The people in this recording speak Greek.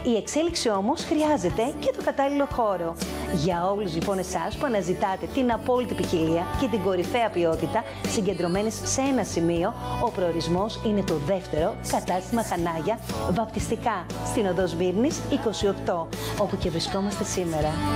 Η εξέλιξη όμως χρειάζεται και το κατάλληλο χώρο. Για όλους λοιπόν εσάς που αναζητάτε την απόλυτη ποικιλία και την κορυφαία ποιότητα συγκεντρωμένες σε ένα σημείο, ο προορισμός είναι το δεύτερο κατάστημα Χανάγια, βαπτιστικά στην οδό Σμύρνης 28, όπου και βρισκόμαστε σήμερα.